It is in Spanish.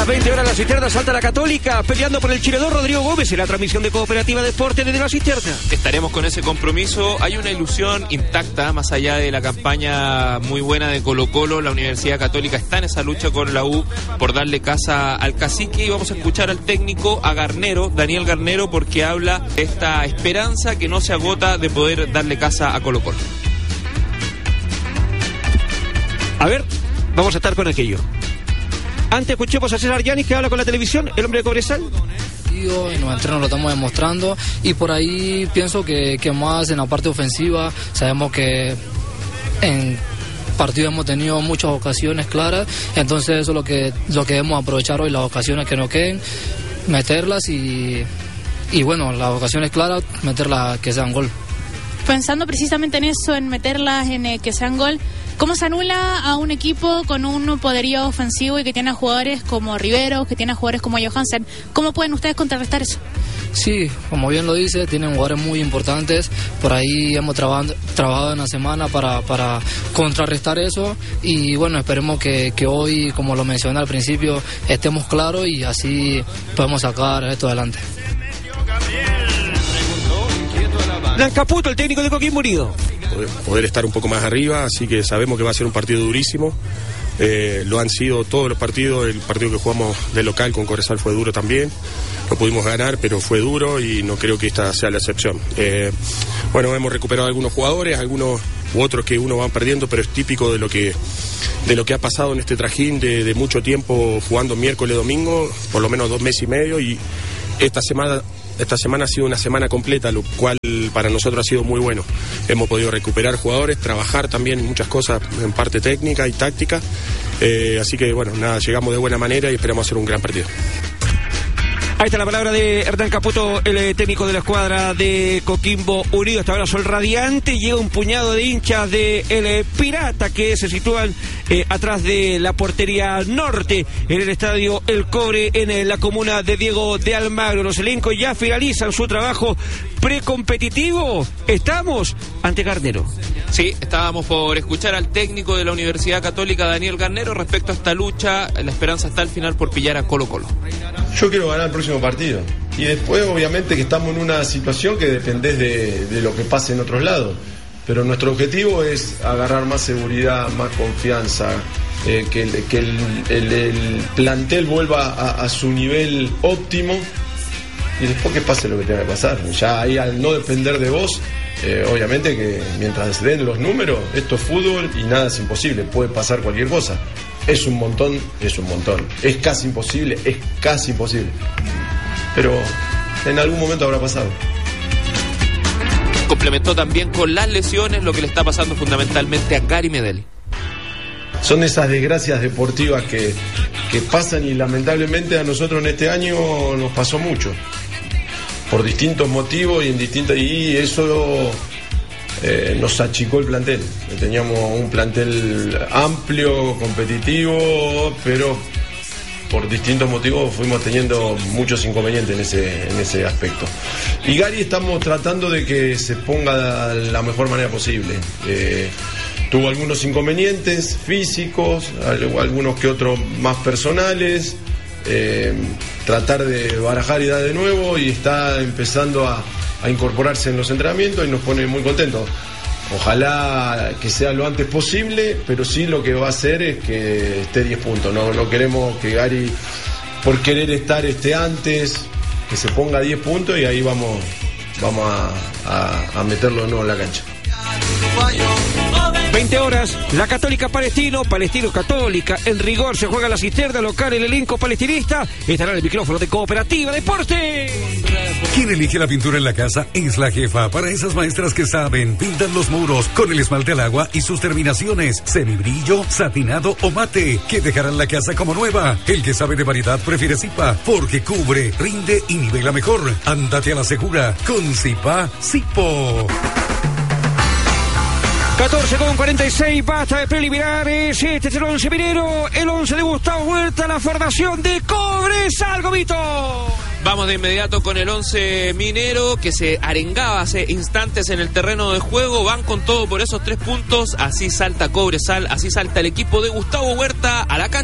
20 horas la Cisterna salta la Católica, peleando por el chiredor Rodrigo Gómez en la transmisión de Cooperativa Deporte desde la Cisterna. Estaremos con ese compromiso. Hay una ilusión intacta, más allá de la campaña muy buena de Colo-Colo. La Universidad Católica está en esa lucha con la U por darle casa al cacique, y vamos a escuchar al técnico, a Garnero, Daniel Garnero, porque habla de esta esperanza que no se agota de poder darle casa a Colo-Colo. A ver, vamos a estar con aquello. Antes escuchemos a César Yanis, que habla con la televisión, el hombre de Cobresal. En los entrenos lo estamos demostrando, y por ahí pienso que más en la parte ofensiva. Sabemos que en partido hemos tenido muchas ocasiones claras, entonces eso es lo que debemos aprovechar hoy, las ocasiones que nos queden, meterlas y bueno, las ocasiones claras, meterlas que sean gol. Pensando precisamente en eso, en meterlas en que sean gol, ¿cómo se anula a un equipo con un poderío ofensivo y que tiene a jugadores como Riveros, que tiene a jugadores como Johansen? ¿Cómo pueden ustedes contrarrestar eso? Sí, como bien lo dice, tienen jugadores muy importantes. Por ahí hemos trabajado en la semana para contrarrestar eso, y bueno, esperemos que hoy, como lo mencioné al principio, estemos claros y así podemos sacar esto adelante. Dan Caputo, el técnico de Coquimbo Unido. Poder estar un poco más arriba, así que sabemos que va a ser un partido durísimo. Lo han sido todos los partidos. El partido que jugamos de local con Cobresal fue duro también. No pudimos ganar, pero fue duro, y no creo que esta sea la excepción. Bueno, hemos recuperado algunos jugadores, algunos u otros que uno van perdiendo, pero es típico de lo que ha pasado en este trajín de mucho tiempo jugando miércoles, domingo, por lo menos 2 meses y medio, y esta semana ha sido una semana completa, lo cual para nosotros ha sido muy bueno. Hemos podido recuperar jugadores, trabajar también muchas cosas en parte técnica y táctica, así que bueno, nada, llegamos de buena manera y esperamos hacer un gran partido. Ahí está la palabra de Hernán Caputo, el técnico de la escuadra de Coquimbo Unido. Hasta ahora sol radiante, llega un puñado de hinchas de el Pirata que se sitúan atrás de la portería norte en el estadio El Cobre, en la comuna de Diego de Almagro. Los elencos ya finalizan su trabajo precompetitivo. Estamos ante Garnero. Sí, estábamos por escuchar al técnico de la Universidad Católica, Daniel Garnero, respecto a esta lucha. La esperanza está al final por pillar a Colo-Colo. Yo quiero ganar el próximo partido, y después obviamente que estamos en una situación que dependés de lo que pase en otros lados, pero nuestro objetivo es agarrar más seguridad, más confianza, que el plantel vuelva a su nivel óptimo, y después que pase lo que tenga que pasar. Ya ahí, al no depender de vos, obviamente que mientras se den los números, esto es fútbol y nada es imposible, puede pasar cualquier cosa. Es un montón. Es casi imposible. Pero en algún momento habrá pasado. Complementó también con las lesiones, lo que le está pasando fundamentalmente a Gary Medel. Son esas desgracias deportivas que pasan, y lamentablemente a nosotros en este año nos pasó mucho. Por distintos motivos y eso nos achicó el plantel. Teníamos un plantel amplio, competitivo, pero por distintos motivos fuimos teniendo muchos inconvenientes en ese aspecto. Y Gary estamos tratando de que se ponga de la mejor manera posible. Tuvo algunos inconvenientes físicos, algunos que otros más personales. Tratar de barajar y dar de nuevo, y está empezando a incorporarse en los entrenamientos, y nos pone muy contentos. Ojalá que sea lo antes posible, pero sí lo que va a hacer es que esté 10 puntos. No queremos que Gary, por querer estar antes, que se ponga 10 puntos, y ahí vamos a meterlo de nuevo en la cancha. 20 horas, la Católica Palestino Católica, en rigor se juega la Cisterna local, el elenco palestinista. Estará en el micrófono de Cooperativa Deporte. ¿Quién elige la pintura en la casa? Es la jefa. Para esas maestras que saben, pintan los muros con el esmalte al agua y sus terminaciones, semibrillo, satinado o mate, que dejarán la casa como nueva. El que sabe de variedad prefiere Zipa, porque cubre, rinde y nivela mejor. Ándate a la segura con Zipa Zipo. 14:46, basta de preliminares. Este es el 11 minero, el 11 de Gustavo Huerta, la formación de Cobresal, Gomito. Vamos de inmediato con el 11 minero, que se arengaba hace instantes en el terreno de juego. Van con todo por esos 3 puntos. Así salta Cobresal, así salta el equipo de Gustavo Huerta a la cancha.